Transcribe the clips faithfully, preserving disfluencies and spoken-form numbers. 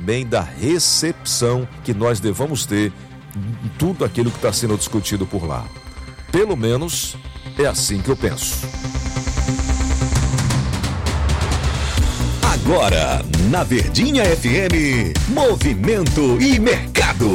também da recepção que nós devamos ter em tudo aquilo que está sendo discutido por lá. Pelo menos é assim que eu penso. Agora, na Verdinha F M, Movimento e Mercado.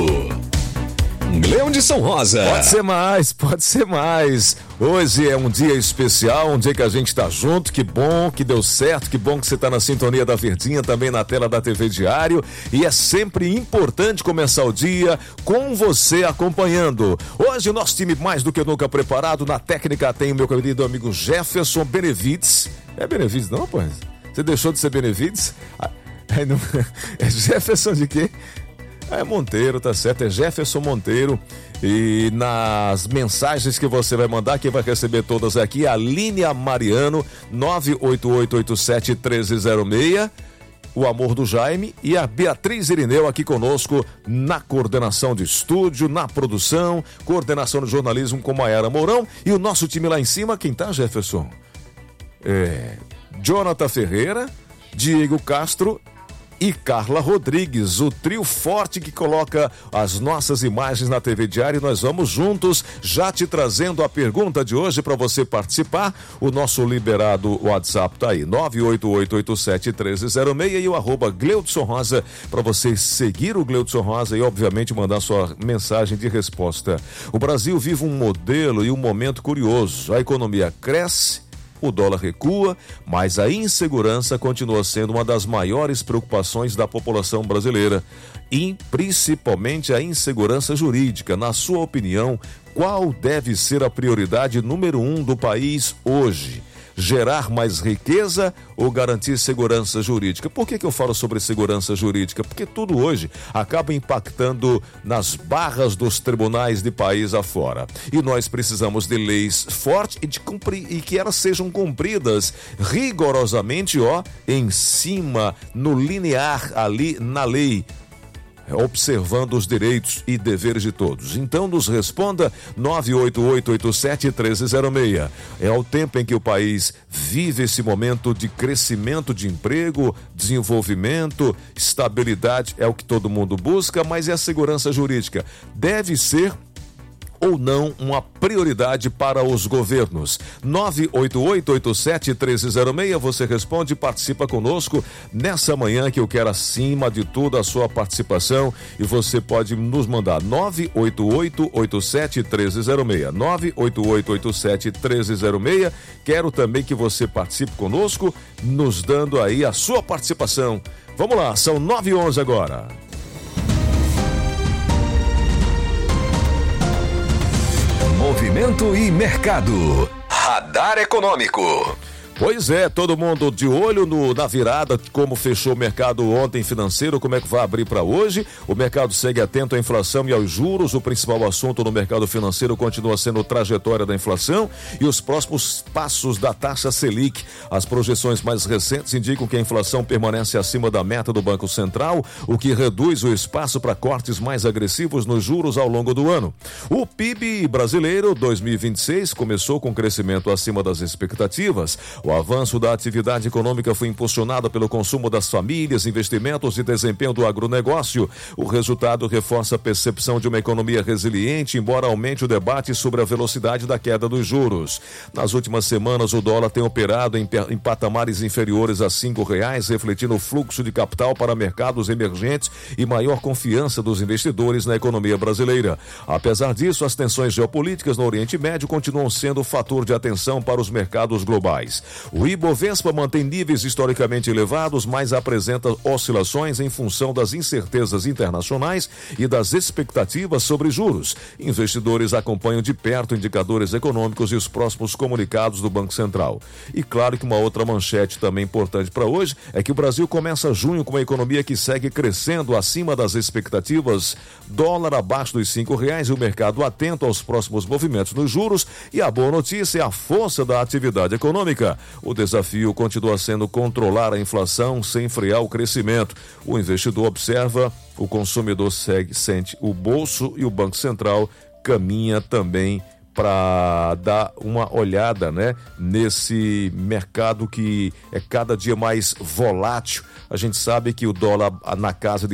Gleudson Rosa. Pode ser mais, pode ser mais. Hoje é um dia especial, um dia que a gente está junto. Que bom que deu certo, que bom que você está na sintonia da Verdinha, também na tela da T V Diário. E é sempre importante começar o dia com você acompanhando. Hoje o nosso time mais do que nunca preparado. Na técnica tem o meu querido amigo Jefferson Benevides. É Benevides não, pô? Você deixou de ser Benevides? É, não... é Jefferson de quê? É Monteiro, tá certo, é Jefferson Monteiro. E nas mensagens que você vai mandar, quem vai receber todas aqui é a Línia Mariano, nove oito oito oito sete um três zero seis, o amor do Jaime, e a Beatriz Irineu aqui conosco na coordenação de estúdio, na produção, coordenação de jornalismo com Maiara Mourão. E o nosso time lá em cima, quem tá, Jefferson? É Jonathan Ferreira, Diego Castro e Carla Rodrigues, o trio forte que coloca as nossas imagens na T V Diário. E nós vamos juntos, já te trazendo a pergunta de hoje para você participar. O nosso liberado WhatsApp tá aí, nove oito oito oito sete um três zero seis, e o arroba Gleudson Rosa, para você seguir o Gleudson Rosa e obviamente mandar sua mensagem de resposta. O Brasil vive um modelo e um momento curioso. A economia cresce, o dólar recua, mas a insegurança continua sendo uma das maiores preocupações da população brasileira, e principalmente a insegurança jurídica. Na sua opinião, qual deve ser a prioridade número um do país hoje? Gerar mais riqueza ou garantir segurança jurídica? Por que que eu falo sobre segurança jurídica? Porque tudo hoje acaba impactando nas barras dos tribunais de país afora. E nós precisamos de leis fortes e, de cumprir, e que elas sejam cumpridas rigorosamente, ó, em cima, no linear ali na lei, observando os direitos e deveres de todos. Então nos responda, nove oito oito oito sete um três zero seis. É o tempo em que o país vive esse momento de crescimento de emprego, desenvolvimento, estabilidade, é o que todo mundo busca, mas é a segurança jurídica. Deve ser ou não uma prioridade para os governos? nove oito oito oito sete um três zero seis, você responde e participa conosco nessa manhã, que eu quero acima de tudo a sua participação, e você pode nos mandar nove oito oito oito sete um três zero seis, nove oito oito oito sete um três zero seis. Quero também que você participe conosco, nos dando aí a sua participação. Vamos lá, são nove e onze agora. Movimento e Mercado. Radar Econômico. Pois é, todo mundo de olho no, na virada, como fechou o mercado ontem financeiro, como é que vai abrir para hoje. O mercado segue atento à inflação e aos juros. O principal assunto no mercado financeiro continua sendo a trajetória da inflação e os próximos passos da taxa Selic. As projeções mais recentes indicam que a inflação permanece acima da meta do Banco Central, o que reduz o espaço para cortes mais agressivos nos juros ao longo do ano. O P I B brasileiro dois mil e vinte e seis começou com crescimento acima das expectativas. O avanço da atividade econômica foi impulsionado pelo consumo das famílias, investimentos e desempenho do agronegócio. O resultado reforça a percepção de uma economia resiliente, embora aumente o debate sobre a velocidade da queda dos juros. Nas últimas semanas, o dólar tem operado em, em patamares inferiores a cinco reais, refletindo o fluxo de capital para mercados emergentes e maior confiança dos investidores na economia brasileira. Apesar disso, as tensões geopolíticas no Oriente Médio continuam sendo fator de atenção para os mercados globais. O Ibovespa mantém níveis historicamente elevados, mas apresenta oscilações em função das incertezas internacionais e das expectativas sobre juros. Investidores acompanham de perto indicadores econômicos e os próximos comunicados do Banco Central. E claro que uma outra manchete também importante para hoje é que o Brasil começa junho com uma economia que segue crescendo acima das expectativas, dólar abaixo dos cinco reais e o mercado atento aos próximos movimentos nos juros. E a boa notícia é a força da atividade econômica. O desafio continua sendo controlar a inflação sem frear o crescimento. O investidor observa, o consumidor segue, sente o bolso e o Banco Central caminha também para dar uma olhada, né, nesse mercado que é cada dia mais volátil. A gente sabe que o dólar na casa de